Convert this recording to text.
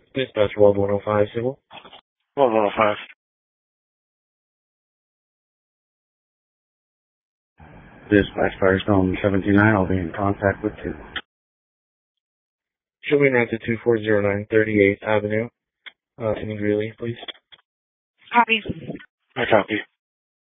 Dispatch World 105 Civil. World 105. Dispatch Firestone 729, I'll be in contact with you. Show me route to 2409 38th Avenue. In Greeley, please. Copy. I copy.